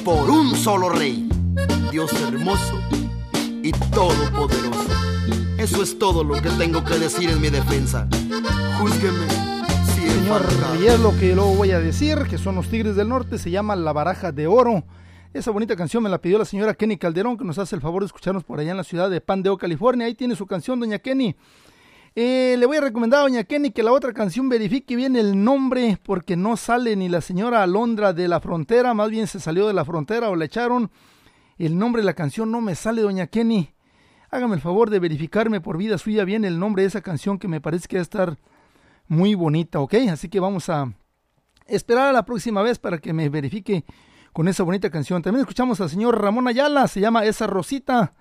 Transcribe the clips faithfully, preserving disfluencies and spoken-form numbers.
por un solo rey, Dios hermoso y todopoderoso. Eso es todo lo que tengo que decir en mi defensa. Júzgueme si he Señor, faltado. y es lo que luego voy a decir, que son los Tigres del Norte, se llama La Baraja de Oro. Esa bonita canción me la pidió la señora Kenny Calderón, que nos hace el favor de escucharnos por allá en la ciudad de Pandeo, California. Ahí tiene su canción, doña Kenny. Eh, le voy a recomendar a doña Kenny que la otra canción verifique bien el nombre, porque no sale ni la señora Alondra de la Frontera, más bien se salió de la frontera o la echaron. El nombre de la canción no me sale, doña Kenny. Hágame el favor de verificarme por vida suya bien el nombre de esa canción, que me parece que va a estar muy bonita, ¿ok? Así que vamos a esperar a la próxima vez para que me verifique con esa bonita canción. También escuchamos al señor Ramón Ayala, se llama Esa Rosita.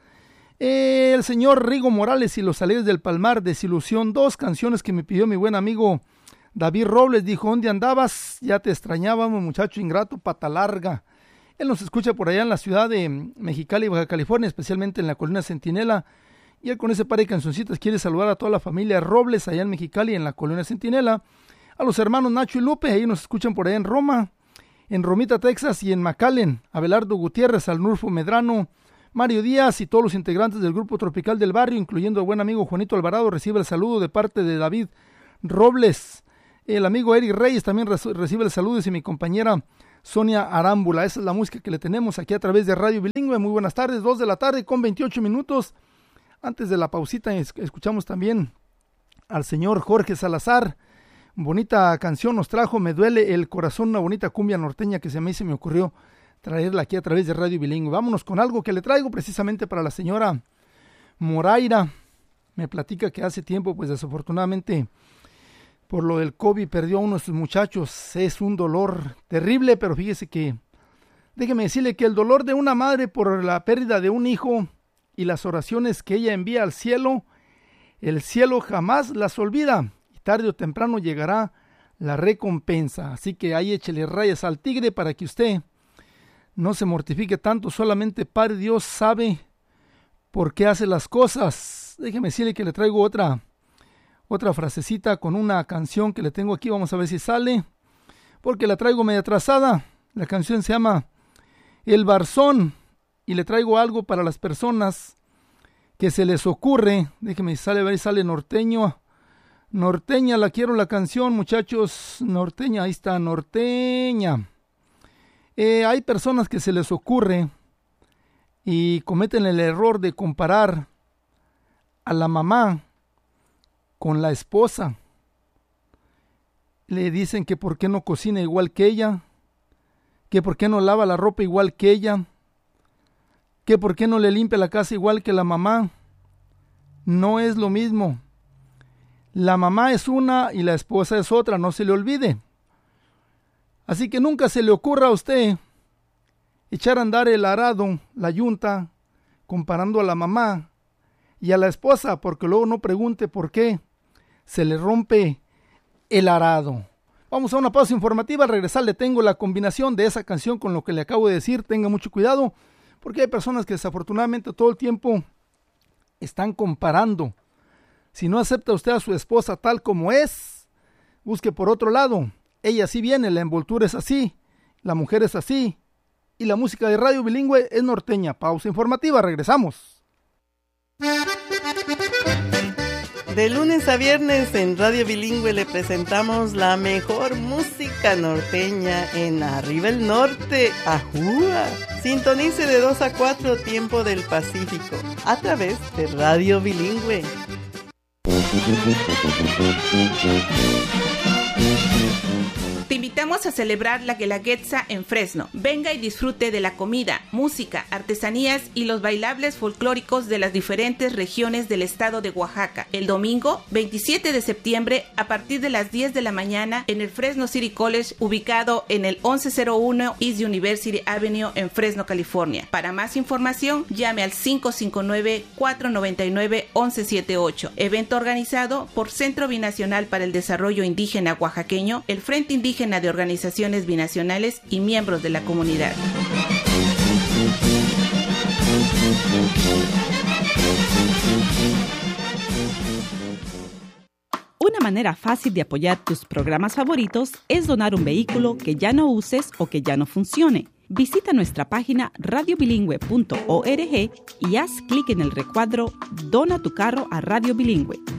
Eh, el señor Rigo Morales y los Alegres del Palmar, Desilusión, dos canciones que me pidió mi buen amigo David Robles. Dijo, ¿dónde andabas? Ya te extrañábamos, muchacho ingrato, pata larga. Él nos escucha por allá en la ciudad de Mexicali, Baja California, especialmente en la Colina Centinela. Y él con ese par de cancioncitas quiere saludar a toda la familia Robles allá en Mexicali, en la Colina Centinela. A los hermanos Nacho y Lupe, ahí nos escuchan por allá en Roma, en Romita, Texas, y en McAllen. Abelardo Gutiérrez, Alnulfo Medrano, Mario Díaz y todos los integrantes del Grupo Tropical del Barrio, incluyendo al buen amigo Juanito Alvarado, recibe el saludo de parte de David Robles. El amigo Eric Reyes también recibe el saludo y mi compañera Sonia Arámbula. Esa es la música que le tenemos aquí a través de Radio Bilingüe. Muy buenas tardes, dos de la tarde con veintiocho minutos. Antes de la pausita escuchamos también al señor Jorge Salazar. Bonita canción nos trajo, Me Duele el Corazón, una bonita cumbia norteña que se me, se me ocurrió traerla aquí a través de Radio Bilingüe. Vámonos con algo que le traigo precisamente para la señora Moraira. Me platica que hace tiempo, pues desafortunadamente, por lo del COVID perdió a uno de sus muchachos. Es un dolor terrible, pero fíjese que, déjeme decirle que el dolor de una madre por la pérdida de un hijo y las oraciones que ella envía al cielo, el cielo jamás las olvida y tarde o temprano llegará la recompensa. Así que ahí échele rayas al tigre para que usted no se mortifique tanto. Solamente Padre Dios sabe por qué hace las cosas. Déjeme decirle que le traigo otra otra frasecita con una canción que le tengo aquí. Vamos a ver si sale, porque la traigo media atrasada. La canción se llama El Barzón, y le traigo algo para las personas que se les ocurre. Déjeme si sale, a ver si sale norteño. Norteña, la quiero la canción, muchachos. Norteña, ahí está, norteña. Eh, hay personas que se les ocurre y cometen el error de comparar a la mamá con la esposa. Le dicen que por qué no cocina igual que ella, que por qué no lava la ropa igual que ella, que por qué no le limpia la casa igual que la mamá. No es lo mismo. La mamá es una y la esposa es otra, no se le olvide. Así que nunca se le ocurra a usted echar a andar el arado, la yunta, comparando a la mamá y a la esposa, porque luego no pregunte por qué se le rompe el arado. Vamos a una pausa informativa. Al regresar le tengo la combinación de esa canción con lo que le acabo de decir. Tenga mucho cuidado, porque hay personas que desafortunadamente todo el tiempo están comparando. Si no acepta usted a su esposa tal como es, busque por otro lado. Ella sí viene, la envoltura es así, la mujer es así, y la música de Radio Bilingüe es norteña. Pausa informativa, regresamos. De lunes a viernes en Radio Bilingüe le presentamos la mejor música norteña en Arriba el Norte, Ajúa. Sintonice de dos a cuatro tiempo del Pacífico a través de Radio Bilingüe. Te invitamos a celebrar la Guelaguetza en Fresno. Venga y disfrute de la comida, música, artesanías y los bailables folclóricos de las diferentes regiones del estado de Oaxaca. El domingo veintisiete de septiembre a partir de las diez de la mañana en el Fresno City College, ubicado en el once cero uno East University Avenue en Fresno, California. Para más información, llame al cinco cinco nueve, cuatro nueve nueve, once setenta y ocho. Evento organizado por Centro Binacional para el Desarrollo Indígena Oaxaqueño, el Frente Indígena de Organizaciones Binacionales y miembros de la comunidad. Una manera fácil de apoyar tus programas favoritos es donar un vehículo que ya no uses o que ya no funcione. Visita nuestra página radio bilingüe punto org y haz clic en el recuadro Dona tu carro a Radio Bilingüe.